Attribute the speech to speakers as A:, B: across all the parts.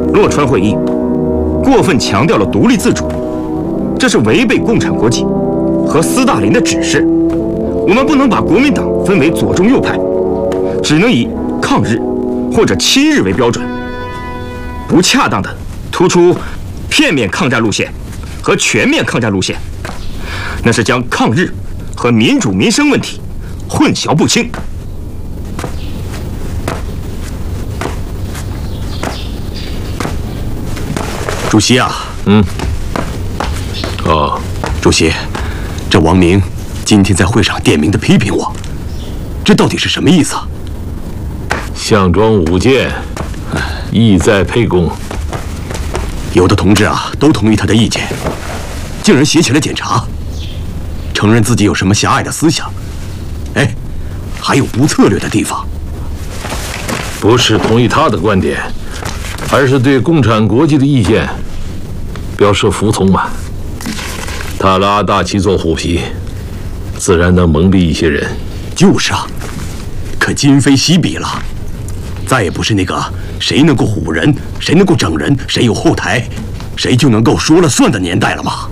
A: 洛川会议过分强调了独立自主，这是违背共产国际和斯大林的指示。我们不能把国民党分为左中右派，只能以抗日或者亲日为标准，不恰当的突出片面抗战路线和全面抗战路线，那是将抗日和民主民生问题混淆不清。
B: 主席啊，主席，这王明今天在会上点名的批评我，这到底是什么意思啊？
C: 项庄舞剑，意在沛公。
B: 有的同志啊，都同意他的意见，竟然写起来检查，承认自己有什么狭隘的思想，哎，还有不策略的地方。
C: 不是同意他的观点，而是对共产国际的意见表示服从嘛。他拉大旗做虎皮，自然能蒙蔽一些人。
B: 就是啊，可今非昔比了，再也不是那个谁能够唬人，谁能够整人，谁有后台，谁就能够说了算的年代了吗？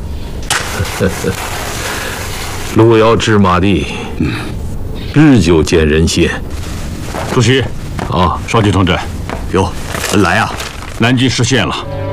C: 路遥知马力，日久见人心。
D: 主席，少奇同志，
B: 哟，来啊！
D: 南京失陷了。